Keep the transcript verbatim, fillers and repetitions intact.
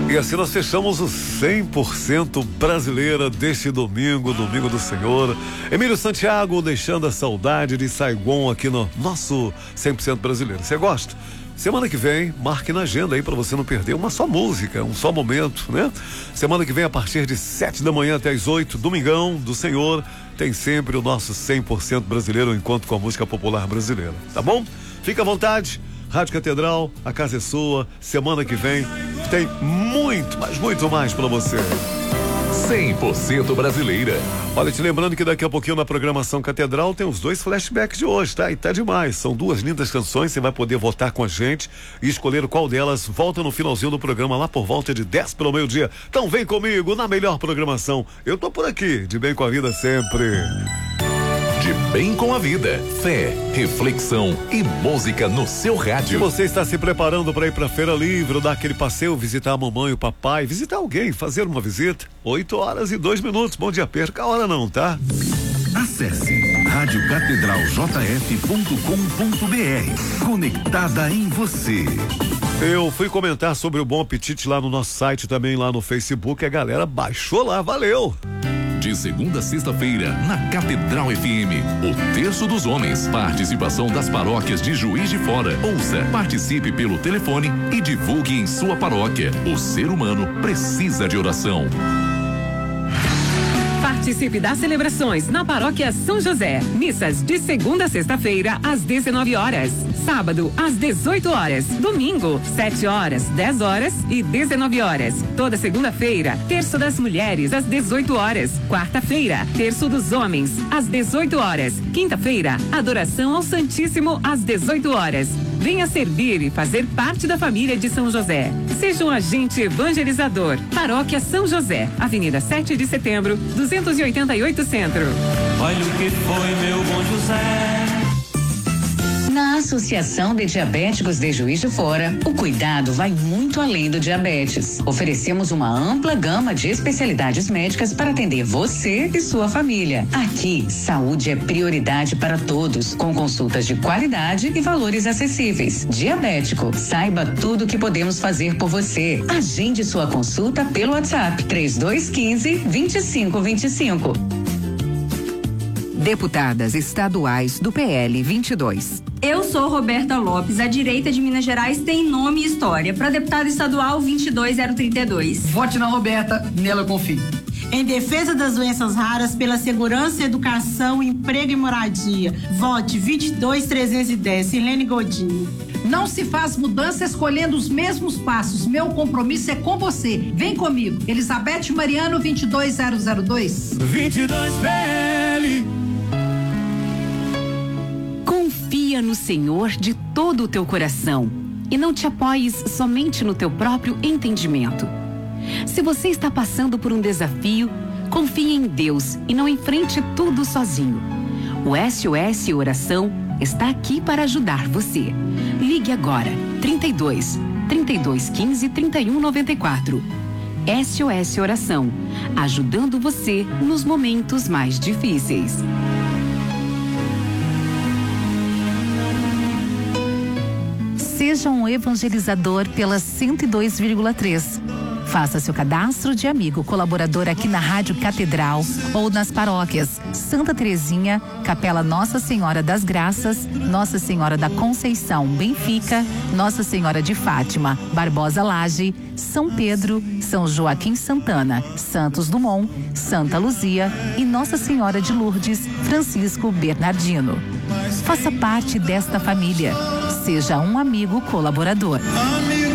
E assim nós fechamos o cem por cento brasileira deste domingo, domingo do Senhor. Emílio Santiago deixando a saudade de Saigon aqui no nosso cem por cento brasileiro. Você gosta? Semana que vem, marque na agenda aí pra você não perder uma só música, um só momento, né? Semana que vem, a partir de sete da manhã até as oito, Domingão do Senhor, tem sempre o nosso cem por cento brasileiro, um encontro com a música popular brasileira, tá bom? Fica à vontade, Rádio Catedral, a casa é sua, semana que vem tem muito, mas muito mais pra você. cem por cento brasileira. Olha, te lembrando que daqui a pouquinho na programação Catedral tem os dois flashbacks de hoje, tá? E tá demais. São duas lindas canções, você vai poder votar com a gente e escolher qual delas volta no finalzinho do programa, lá por volta de dez pelo meio-dia. Então vem comigo na melhor programação. Eu tô por aqui, de bem com a vida sempre. De bem com a vida, fé, reflexão e música no seu rádio. Se você está se preparando para ir para a Feira Livre, dar aquele passeio, visitar a mamãe, o papai, visitar alguém, fazer uma visita, oito horas e dois minutos. Bom dia, perca a hora não, tá? Acesse rádio catedral j f ponto com ponto b r. Conectada em você. Eu fui comentar sobre o Bom Apetite lá no nosso site, também lá no Facebook, a galera baixou lá, valeu! De segunda a sexta-feira, na Catedral F M, o Terço dos Homens. Participação das paróquias de Juiz de Fora. Ouça, participe pelo telefone e divulgue em sua paróquia. O ser humano precisa de oração. Participe das celebrações na Paróquia São José. Missas de segunda a sexta-feira, às dezenove horas. Sábado, às dezoito horas. Domingo, sete horas, dez horas e dezenove horas. Toda segunda-feira, Terço das Mulheres, às dezoito horas. Quarta-feira, Terço dos Homens, às dezoito horas. Quinta-feira, Adoração ao Santíssimo, às dezoito horas. Venha servir e fazer parte da família de São José. Seja um agente evangelizador. Paróquia São José, Avenida sete de Setembro, duzentos e oitenta e oito Centro. Olha o que foi, meu bom José. Na Associação de Diabéticos de Juiz de Fora, o cuidado vai muito além do diabetes. Oferecemos uma ampla gama de especialidades médicas para atender você e sua família. Aqui, saúde é prioridade para todos, com consultas de qualidade e valores acessíveis. Diabético, saiba tudo o que podemos fazer por você. Agende sua consulta pelo WhatsApp três dois um cinco, dois cinco dois cinco. Deputadas estaduais do P L vinte e dois. Eu sou Roberta Lopes, a direita de Minas Gerais tem nome e história. Para deputada estadual vinte e dois zero trinta e dois. Vote na Roberta, nela eu confio. Em defesa das doenças raras, pela segurança, educação, emprego e moradia. Vote vinte e dois trezentos e dez, Silene Godinho. Não se faz mudança escolhendo os mesmos passos. Meu compromisso é com você. Vem comigo. Elizabeth Mariano, vinte e dois zero zero dois. vinte e dois P L. Confia no Senhor de todo o teu coração e não te apoies somente no teu próprio entendimento. Se você está passando por um desafio, confie em Deus e não enfrente tudo sozinho. O S O S Oração está aqui para ajudar você. Ligue agora, trinta e dois, trinta e dois quinze, trinta e um noventa e quatro. S O S Oração, ajudando você nos momentos mais difíceis. Seja um evangelizador pela cento e dois vírgula três. Faça seu cadastro de amigo colaborador aqui na Rádio Catedral ou nas paróquias Santa Terezinha, Capela Nossa Senhora das Graças, Nossa Senhora da Conceição, Benfica, Nossa Senhora de Fátima, Barbosa Laje, São Pedro, São Joaquim Santana, Santos Dumont, Santa Luzia e Nossa Senhora de Lourdes, Francisco Bernardino. Faça parte desta família. Seja um amigo colaborador. Amigo